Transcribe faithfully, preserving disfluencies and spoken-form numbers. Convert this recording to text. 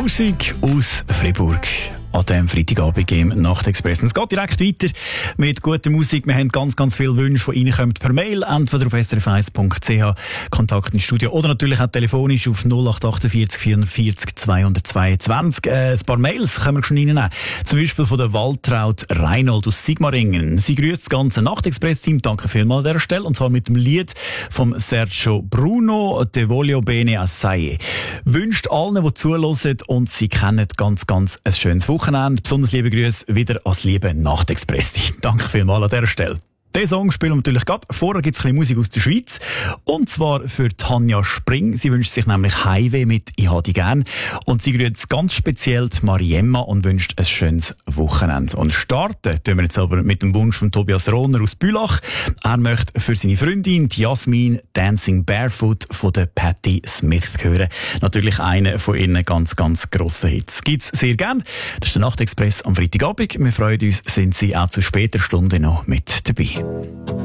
Musik aus Fribourg an diesem Freitagabend im Nachtexpress. Es geht direkt weiter mit guter Musik. Wir haben ganz, ganz viele Wünsche, die reinkommen per Mail, entweder auf s r f eins punkt c h, Kontakt ins Studio, oder natürlich auch telefonisch auf null acht achtundvierzig vierundvierzig zweihundertzweiundzwanzig. Äh, ein paar Mails können wir schon reinnehmen. Zum Beispiel von der Waltraud Reinhold aus Sigmaringen. Sie grüßt das ganze Nachtexpress-Team. Danke vielmals an dieser Stelle. Und zwar mit dem Lied vom Sergio Bruno, «Te voglio bene assai». Wünscht allen, die zuhören und sie kennen ganz, ganz ein schönes Wochenende. Besonders liebe Grüße wieder als liebe Nachtexpress-Team. Danke vielmals an dieser Stelle. Den Song spielen wir natürlich gerade. Vorher gibt es ein bisschen Musik aus der Schweiz. Und zwar für Tanja Spring. Sie wünscht sich nämlich Highway mit «Ich habe dich gern». Und sie grüßt ganz speziell die Mariemma und wünscht ein schönes Wochenende. Und starten tun wir jetzt aber mit dem Wunsch von Tobias Rohner aus Bülach. Er möchte für seine Freundin, die Jasmin, «Dancing Barefoot» von der Patti Smith hören. Natürlich einer von ihren ganz, ganz grossen Hits. Gibt's sehr gern. Das ist der Nachtexpress am Freitagabend. Wir freuen uns, sind Sie auch zu später Stunde noch mit dabei.